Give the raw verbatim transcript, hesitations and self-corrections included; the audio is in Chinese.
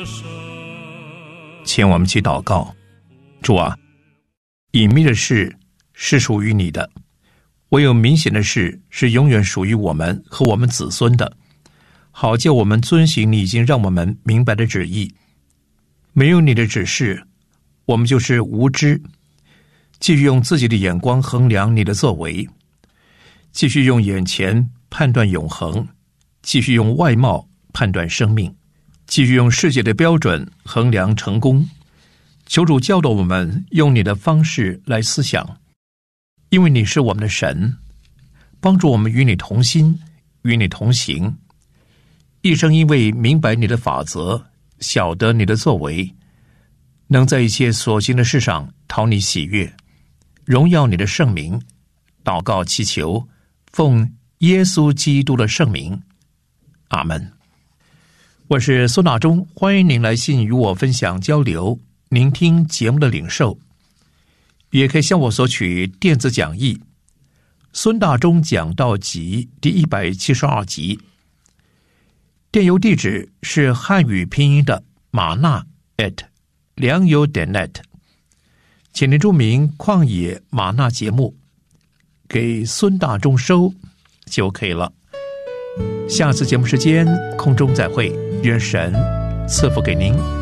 请我们去祷告。主啊，隐秘的事是属于你的，唯有明显的事是永远属于我们和我们子孙的，好叫我们遵行你已经让我们明白的旨意。没有你的指示，我们就是无知，继续用自己的眼光衡量你的作为，继续用眼前判断永恒，继续用外貌判断生命，继续用世界的标准衡量成功。求主教导我们用你的方式来思想，因为你是我们的神，帮助我们与你同心，与你同行，一生因为明白你的法则，晓得你的作为，能在一切所行的事上讨你喜悦，荣耀你的圣名。祷告祈求，奉耶稣基督的圣名，阿们。我是孙大中，欢迎您来信与我分享交流，聆听节目的领受，也可以向我索取电子讲义《孙大中讲道集》第一百七十二集。电邮地址是汉语拼音的马纳 at 良友点 net， 请您注明旷野马纳节目，给孙大中收就可以了。下次节目时间空中再会，愿神赐福给您。